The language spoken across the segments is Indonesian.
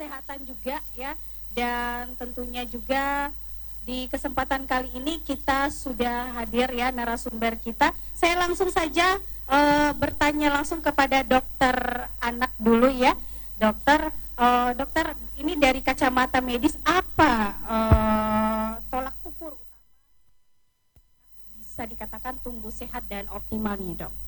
kesehatan juga ya. Dan tentunya juga di kesempatan kali ini kita sudah hadir ya narasumber kita. Saya langsung saja bertanya langsung kepada dokter anak dulu ya. Dokter, ini dari kacamata medis apa tolak ukur utama bisa dikatakan tumbuh sehat dan optimal nih, Dok?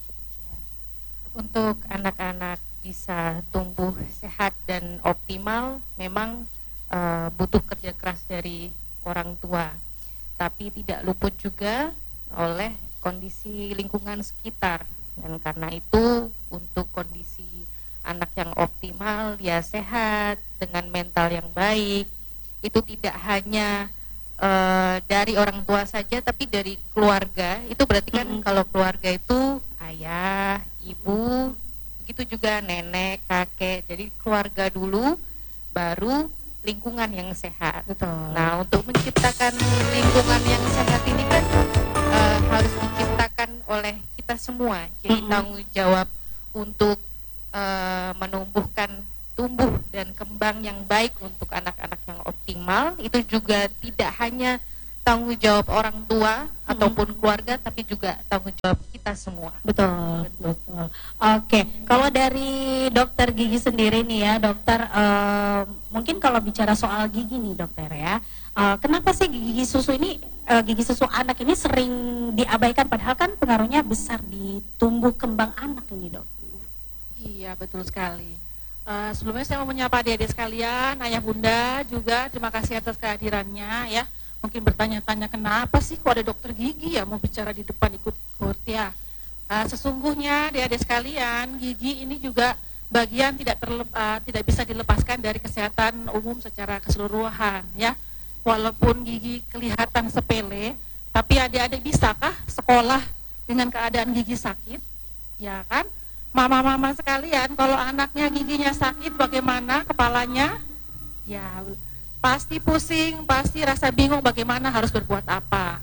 Untuk anak-anak bisa tumbuh sehat dan optimal memang butuh kerja keras dari orang tua, tapi tidak luput juga oleh kondisi lingkungan sekitar. Dan karena itu untuk kondisi anak yang optimal, dia sehat dengan mental yang baik, itu tidak hanya dari orang tua saja, tapi dari keluarga. Itu berarti kan kalau keluarga itu ayah, ibu, begitu juga nenek, kakek. Jadi keluarga dulu, baru lingkungan yang sehat. Betul. Nah, untuk menciptakan lingkungan yang sehat ini kan harus diciptakan oleh kita semua. Jadi tanggung jawab untuk menumbuhkan tumbuh dan kembang yang baik untuk anak-anak yang optimal itu juga tidak hanya tanggung jawab orang tua ataupun keluarga, tapi juga tanggung jawab kita semua. Betul. Oke, kalau dari dokter gigi sendiri nih ya, dokter, mungkin kalau bicara soal gigi nih dokter ya, kenapa sih gigi susu ini, gigi susu anak ini sering diabaikan, padahal kan pengaruhnya besar di tumbuh kembang anak ini, dok? Iya, betul sekali. Sebelumnya saya mau menyapa adik-adik sekalian, ayah bunda juga, terima kasih atas kehadirannya ya. Mungkin bertanya-tanya kenapa sih kok ada dokter gigi ya mau bicara di depan ikut-ikut ya. Sesungguhnya adik-adik sekalian, gigi ini juga bagian tidak bisa dilepaskan dari kesehatan umum secara keseluruhan ya. Walaupun gigi kelihatan sepele, tapi adik-adik bisakah sekolah dengan keadaan gigi sakit? Ya kan? Mama-mama sekalian, kalau anaknya giginya sakit bagaimana kepalanya? Ya, pasti pusing, pasti rasa bingung bagaimana harus berbuat apa.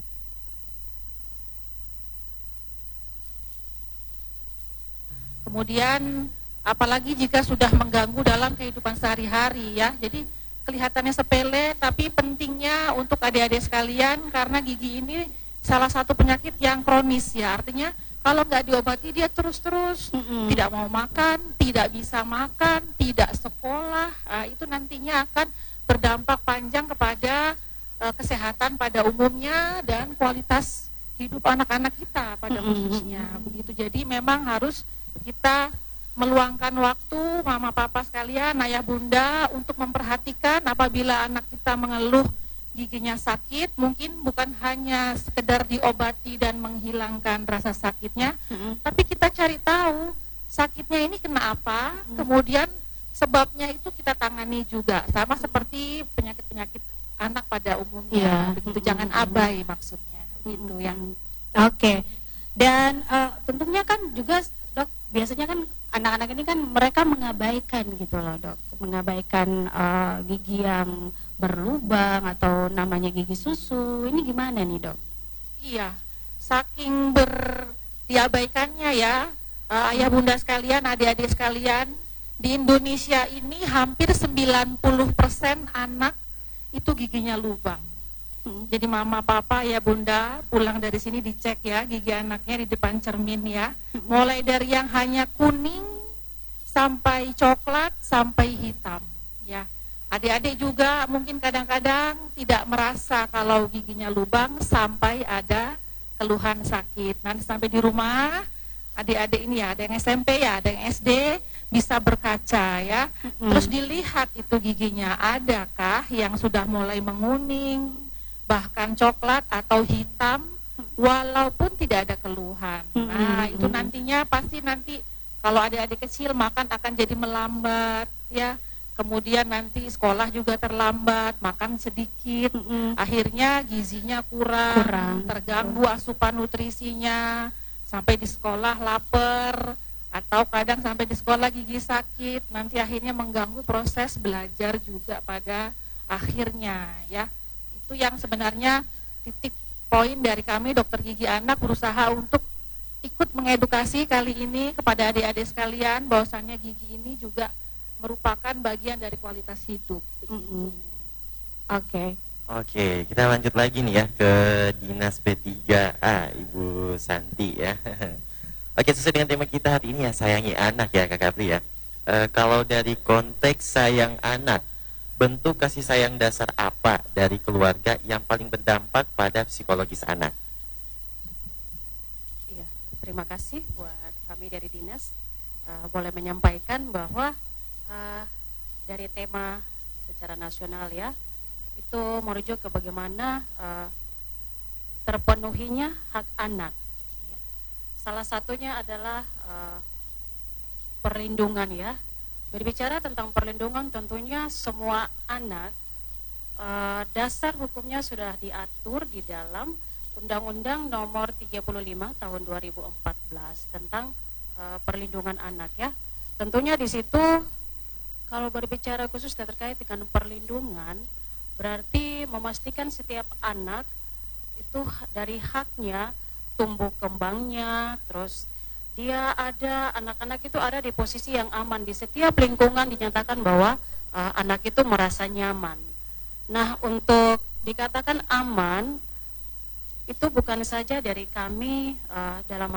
Kemudian apalagi jika sudah mengganggu dalam kehidupan sehari-hari ya. Jadi kelihatannya sepele tapi pentingnya untuk adik-adik sekalian karena gigi ini salah satu penyakit yang kronis ya. Artinya kalau nggak diobati dia terus-terus tidak mau makan, tidak bisa makan, tidak sekolah. Itu nantinya akan berdampak panjang kepada kesehatan pada umumnya dan kualitas hidup anak-anak kita pada khususnya. Begitu. Jadi memang harus kita meluangkan waktu mama papa sekalian, ayah bunda untuk memperhatikan apabila anak kita mengeluh giginya sakit, mungkin bukan hanya sekedar diobati dan menghilangkan rasa sakitnya, tapi kita cari tahu sakitnya ini kena apa, kemudian sebabnya itu kita tangani juga, sama seperti penyakit-penyakit anak pada umumnya, begitu. Jangan abai maksudnya, gitu ya. Oke. Dan tentunya kan juga dok, biasanya kan anak-anak ini kan mereka mengabaikan gitu loh dok, mengabaikan gigi yang berlubang atau namanya gigi susu. Ini gimana nih dok? Iya, saking diabaikannya ya, ayah bunda sekalian, adik-adik sekalian, di Indonesia ini hampir 90% anak itu giginya lubang. Jadi mama papa ya bunda pulang dari sini dicek ya gigi anaknya di depan cermin ya. Mulai dari yang hanya kuning sampai coklat sampai hitam ya. Adik-adik juga mungkin kadang-kadang tidak merasa kalau giginya lubang sampai ada keluhan sakit. Nanti sampai di rumah adik-adik ini ya, ada yang SMP ya, ada yang SD bisa berkaca ya. Terus dilihat itu giginya adakah yang sudah mulai menguning, bahkan coklat atau hitam walaupun tidak ada keluhan. Nah, itu nantinya pasti nanti kalau adik-adik kecil makan akan jadi melambat ya. Kemudian nanti sekolah juga terlambat, makan sedikit, akhirnya gizinya kurang, terganggu asupan nutrisinya, sampai di sekolah lapar, atau kadang sampai di sekolah gigi sakit, nanti akhirnya mengganggu proses belajar juga pada akhirnya ya. Itu yang sebenarnya titik poin dari kami dokter gigi anak berusaha untuk ikut mengedukasi kali ini kepada adik-adik sekalian bahwasannya gigi ini juga merupakan bagian dari kualitas hidup. Mm-mm. Oke. Oke, kita lanjut lagi nih ya ke Dinas P3A, Ibu Santi ya. Oke, sesuai dengan tema kita hari ini ya, sayangi anak ya Kak Kapri ya. Kalau dari konteks sayang anak, bentuk kasih sayang dasar apa dari keluarga yang paling berdampak pada psikologis anak? Iya, terima kasih buat kami dari dinas boleh menyampaikan bahwa dari tema secara nasional ya, itu merujuk ke bagaimana terpenuhinya hak anak. Ya. Salah satunya adalah perlindungan ya. Berbicara tentang perlindungan, tentunya semua anak dasar hukumnya sudah diatur di dalam Undang-Undang Nomor 35 Tahun 2014 tentang perlindungan anak ya. Tentunya di situ kalau berbicara khusus terkait dengan perlindungan, berarti memastikan setiap anak itu dari haknya, tumbuh kembangnya, terus dia ada, anak-anak itu ada di posisi yang aman. Di setiap lingkungan dinyatakan bahwa anak itu merasa nyaman. Nah, untuk dikatakan aman, itu bukan saja dari kami dalam